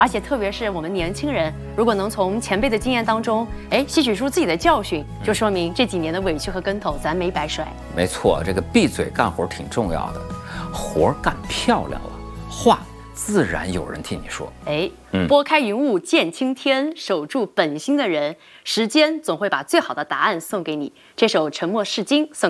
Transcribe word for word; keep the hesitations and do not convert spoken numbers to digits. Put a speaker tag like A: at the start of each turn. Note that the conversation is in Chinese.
A: 而且特别是我们年轻人，如果能从前辈的经验当中，哎，吸取出自己的教训，就说明这几年的委屈和跟头咱没白摔。
B: 没错，这个闭嘴干活挺重要的，活干漂亮了，话自然有人替你说。
A: 哎，嗯、拨开云雾见青天，守住本心的人，时间总会把最好的答案送给你。这首《沉默是金》送。